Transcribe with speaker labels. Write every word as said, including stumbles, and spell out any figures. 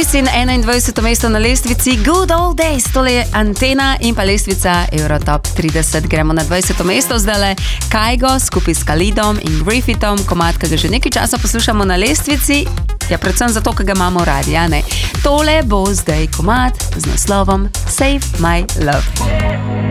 Speaker 1: Chris in enaindvajseto mesto na lestvici Good Old Days, tole je Antena in pa lestvica Eurotop trideset. Gremo na dvajseto mesto zdajle. Kygo skupaj s Khalidom in Griffithom, komad, ki ga že nekaj časa poslušamo na lestvici. Ja, predvsem zato, ker ga imamo radi, ja ne. Tole bo zdaj komad z naslovom Save My Love.